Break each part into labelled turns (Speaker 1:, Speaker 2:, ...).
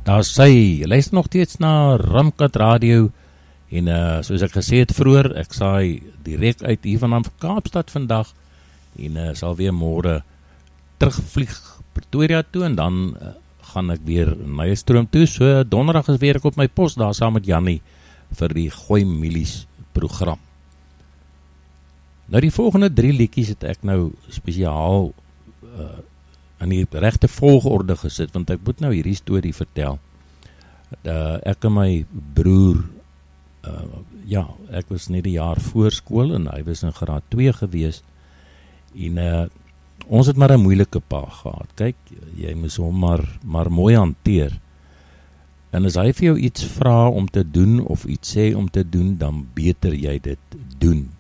Speaker 1: Daar sy, luister nog steeds na Ramkat Radio en soos ek gesê het vroeër, ek saai direk uit hier van Kaapstad vandag en sal weer môre terugvlieg Pretoria toe en dan gaan ek weer Nyerstroom toe, so donderdag is weer ek op my pos daar saam met Jannie vir die Gooi Milies program. Nou die volgende 3 liedjies het ek nou spesiaal in die regte volgorde gesit, want ek moet nou hierdie storie vertel. Ek en my broer, ek was net 'n jaar voor skool en hy was in graad 2 gewees en ons het maar 'n moeilike pa gehad. Kyk, jy moes hom maar mooi hanteer. En as hy vir jou iets vra om te doen of iets sê om te doen, dan beter jy dit doen.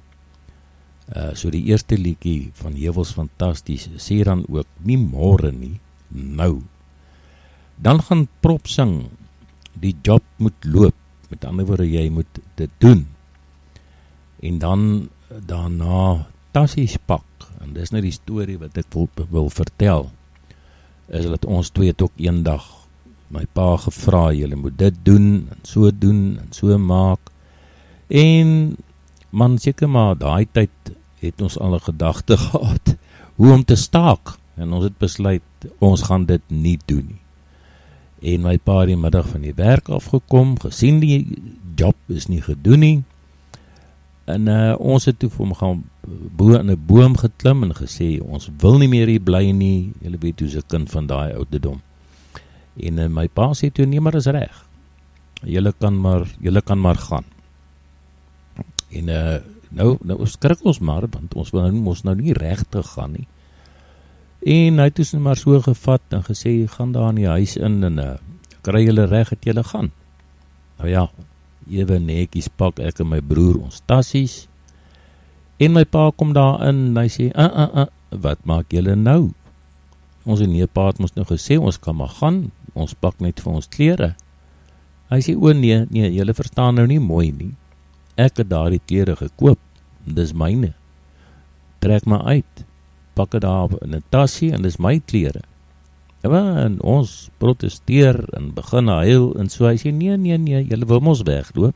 Speaker 1: So die eerste liedjie van Heuwels Fantasties sê dan ook, nie môre nie, nou. Dan gaan Prop sing, die job moet loop, met ander woorde, jy moet dit doen. En dan daarna tassies pak, en dis nou die storie wat ek wil vertel, is dat ons twee het ook eendag my pa gevra, julle moet dit doen, en so maak, en man, seker maar, daai tyd het ons al 'n gedagte gehad, hoe om te staak, en ons het besluit, ons gaan dit nie doen nie. En my pa die middag van die werk afgekom, gesien die job is nie gedoen nie, en ons het toe vir hom gaan bo in 'n boom geklim en gesê, ons wil nie meer hier bly nie, julle weet hoe's 'n kind van daai ouderdom. En my pa sê toe, nee, maar is reg, julle kan maar gaan. En nou skrik ons maar, want ons moes nou nie regtig gaan nie. En hy het dus maar so gevat en gesê, gaan daar in die huis in en kry julle reg dat julle gaan. Nou ja, ewe netjies pak ek en my broer ons tassies, en my pa kom daar in en hy sê, wat maak julle nou? Ons en pa het ons nou gesê, ons kan maar gaan, ons pak net vir ons klere. Hy sê, nee, julle verstaan nou nie mooi nie. Ek het daar die klere gekoop, dis myne. Trek my uit, pak het daar in 'n tassie en dis my klere. En ons protesteer en begin huil en so, hy sê, nee, julle wil ons wegloop.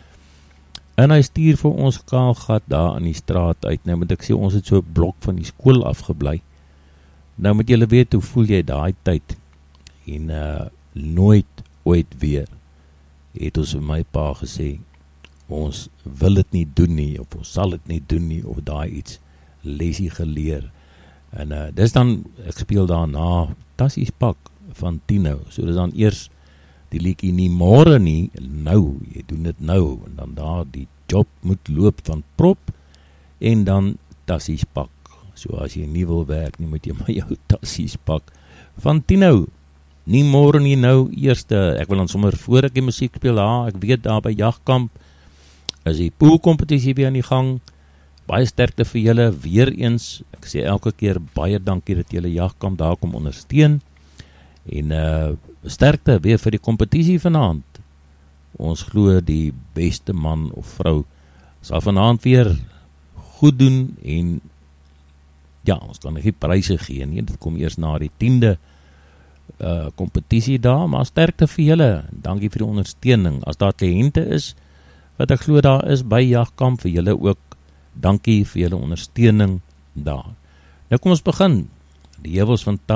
Speaker 1: En hy stuur vir ons kaalgat daar in die straat uit. Nou moet ek sê, ons het so 'n blok van die skool afgebly. Nou moet julle weet, hoe voel jy daai tyd? En nooit ooit weer het ons vir my pa gesê, ons wil dit nie doen nie, of ons sal dit nie doen nie, of daai iets lesie geleer. En dis dan, ek speel daarna tassies pak van Tino, so dis dan eers die liedjie nie môre nie, nou, jy doen dit nou, en dan daar die job moet loop van Prop, en dan tassies pak. So as jy nie wil werk nie, moet jy maar jou tassies pak van Tino. Nie môre nie, nou eerste, ek wil dan sommer voor ek die musiek speel, ek weet daar by Jagkamp, is die poolcompetisie weer aan die gang, baie sterkte vir julle, weer eens, ek sê elke keer, baie dankie dat julle Jagkamp daar kom ondersteun, en sterkte weer vir die competisie vanaand. Ons glo die beste man of vrou sal vanaand weer goed doen, en ja, ons kan nie pryse gee nie, dit kom eers na die 10de competisie daar, maar sterkte vir julle, dankie vir die ondersteuning. As daar kliënte is, wat ek glo daar is by Jagkamp, vir julle ook, dankie vir julle ondersteuning daar. Nou kom ons begin, die Heuwels Fantasties